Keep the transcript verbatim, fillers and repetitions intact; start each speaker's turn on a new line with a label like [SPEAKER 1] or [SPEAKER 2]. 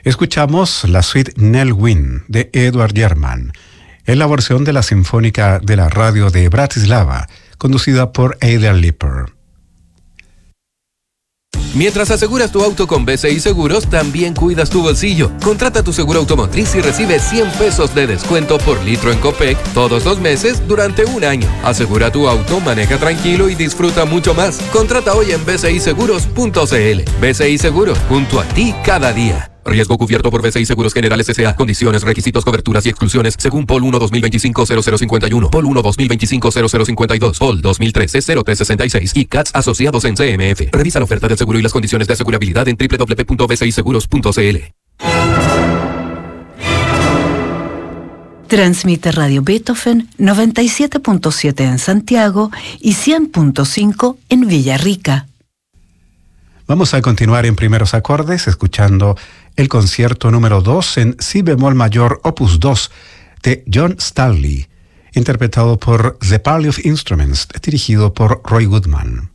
[SPEAKER 1] Escuchamos la suite Nell Wynn de Edward German, en la versión de la Sinfónica de la Radio de Bratislava, conducida por Ada Lipper.
[SPEAKER 2] Mientras aseguras tu auto con B C I Seguros, también cuidas tu bolsillo. Contrata tu seguro automotriz y recibe cien pesos de descuento por litro en Copec todos los meses durante un año. Asegura tu auto, maneja tranquilo y disfruta mucho más. Contrata hoy en b c i seguros punto c l. B C I Seguros, junto a ti cada día. Riesgo cubierto por B C I Seguros Generales S A Condiciones, requisitos, coberturas y exclusiones según P O L uno dos mil veinticinco cero cero cincuenta y uno, P O L uno dos mil veinticinco cero cero cincuenta y dos, P O L dos mil trece cero tres sesenta y seis y C A T S asociados en C M F. Revisa la oferta del seguro y las condiciones de asegurabilidad en doble u doble u doble u punto b c i seguros punto c l.
[SPEAKER 3] Transmite Radio Beethoven noventa y siete punto siete en Santiago y cien punto cinco en Villarrica.
[SPEAKER 1] Vamos a continuar en primeros acordes escuchando el concierto número dos en si bemol mayor opus dos de John Stanley, interpretado por The Parley of Instruments, dirigido por Roy Goodman.